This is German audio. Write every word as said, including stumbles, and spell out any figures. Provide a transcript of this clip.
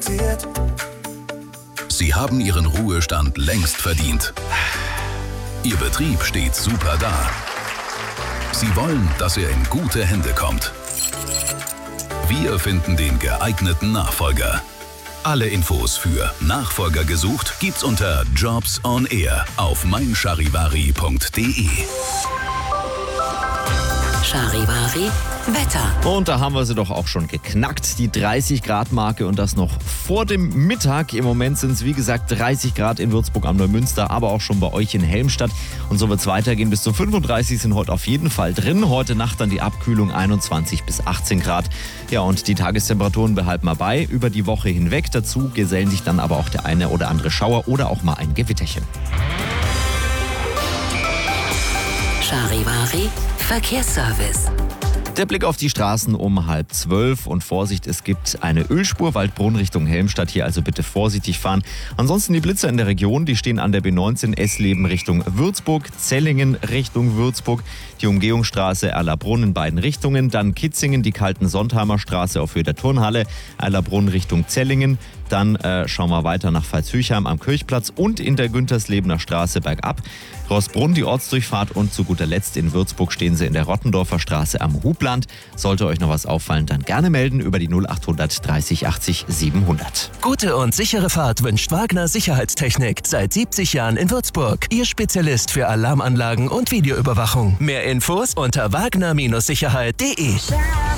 passiert. Sie haben Ihren Ruhestand längst verdient. Ihr Betrieb steht super da. Sie wollen, dass er in gute Hände kommt. Wir finden den geeigneten Nachfolger. Alle Infos für Nachfolger gesucht gibt's unter Jobs on Air auf mein charivari punkt de. Charivari Wetter. Und da haben wir sie doch auch schon geknackt, die dreißig Grad Marke, und das noch vor dem Mittag. Im Moment sind es wie gesagt dreißig Grad in Würzburg am Neumünster, aber auch schon bei euch in Helmstadt. Und so wird es weitergehen. Bis zu fünfunddreißig sind heute auf jeden Fall drin. Heute Nacht dann die Abkühlung einundzwanzig bis achtzehn Grad. Ja, und die Tagestemperaturen behalten wir bei über die Woche hinweg. Dazu gesellen sich dann aber auch der eine oder andere Schauer oder auch mal ein Gewitterchen. Charivari Verkehrsservice. Der Blick auf die Straßen um halb zwölf und Vorsicht, es gibt eine Ölspur Waldbrunn Richtung Helmstadt, hier also bitte vorsichtig fahren. Ansonsten die Blitzer in der Region, die stehen an der B neunzehn Essleben Richtung Würzburg, Zellingen Richtung Würzburg, die Umgehungsstraße Erlabrunn in beiden Richtungen, dann Kitzingen, die Kalten-Sontheimer Straße auf Höhe der Turnhalle, Erlabrunn Richtung Zellingen. Dann äh, schauen wir weiter nach Pfalzhöchheim am Kirchplatz und in der Günterslebener Straße bergab. Rossbrunn die Ortsdurchfahrt und zu guter Letzt in Würzburg stehen sie in der Rottendorfer Straße am Hubland. Sollte euch noch was auffallen, dann gerne melden über die null achthundert dreißig achtzig siebenhundert. Gute und sichere Fahrt wünscht Wagner Sicherheitstechnik. Seit siebzig Jahren in Würzburg. Ihr Spezialist für Alarmanlagen und Videoüberwachung. Mehr Infos unter wagner Sicherheit punkt de.